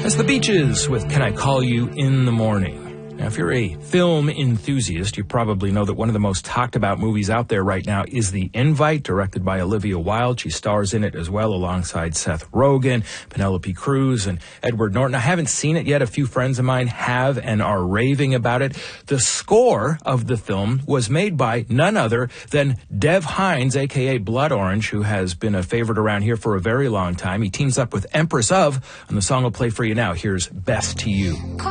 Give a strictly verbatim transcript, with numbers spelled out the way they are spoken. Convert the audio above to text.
That's the Beaches with Can I Call You in the Morning. Now, if you're a film enthusiast, you probably know that one of the most talked about movies out there right now is The Invite, directed by Olivia Wilde. She stars in it as well alongside Seth Rogen, Penelope Cruz, and Edward Norton. I haven't seen it yet. A few friends of mine have and are raving about it. The score of the film was made by none other than Dev Hynes, a k a. Blood Orange, who has been a favorite around here for a very long time. He teams up with Empress of, and the song will play for you now. Here's Best to You.